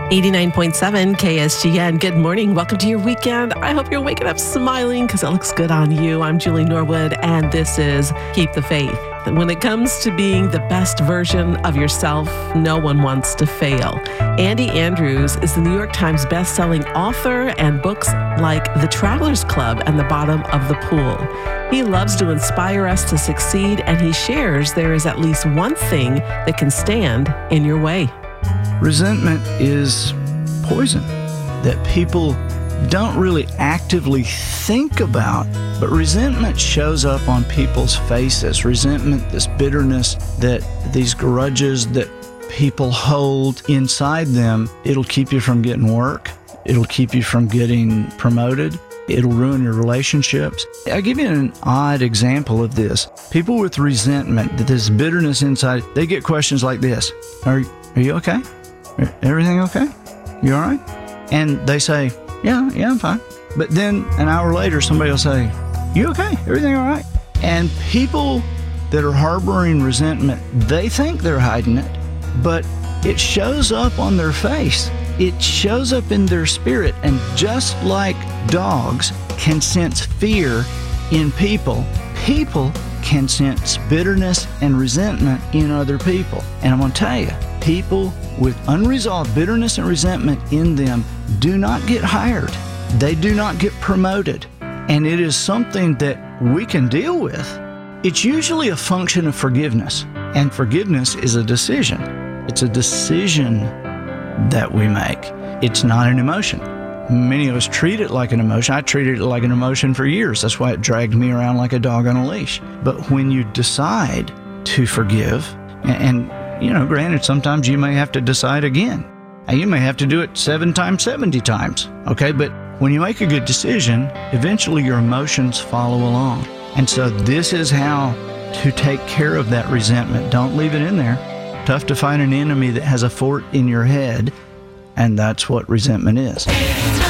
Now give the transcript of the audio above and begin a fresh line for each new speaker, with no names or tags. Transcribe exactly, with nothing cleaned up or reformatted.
eighty-nine point seven K S G N. Good morning. Welcome to your weekend. I hope you're waking up smiling because it looks good on you. I'm Julie Norwood, and this is Keep the Faith. When it comes to being the best version of yourself, no one wants to fail. Andy Andrews is the New York Times best-selling author, and books like The Travelers Club and The Bottom of the Pool. He loves to inspire us to succeed, and he shares there is at least one thing that can stand in your way.
Resentment is poison that people don't really actively think about, but resentment shows up on people's faces. Resentment, this bitterness, that these grudges that people hold inside them, it'll keep you from getting work. It'll keep you from getting promoted. It'll ruin your relationships. I'll give you an odd example of this. People with resentment, this bitterness inside, they get questions like this. Are, are you okay? Everything okay? You all right? And they say, yeah, yeah, I'm fine. But then an hour later, somebody will say, you okay? Everything all right? And people that are harboring resentment, they think they're hiding it, but it shows up on their face. It shows up in their spirit. And just like dogs can sense fear in people, people can sense bitterness and resentment in other people. And I'm going to tell you, people with unresolved bitterness and resentment in them do not get hired. They do not get promoted. And it is something that we can deal with. It's usually a function of forgiveness. And forgiveness is a decision. It's a decision that we make. It's not an emotion. Many of us treat it like an emotion. I treated it like an emotion for years. That's why it dragged me around like a dog on a leash. But when you decide to forgive, and, and you know, granted, sometimes you may have to decide again. And you may have to do it seven times, seventy times. Okay, but when you make a good decision, eventually your emotions follow along. And so this is how to take care of that resentment. Don't leave it in there. Tough to find an enemy that has a fort in your head, and that's what resentment is.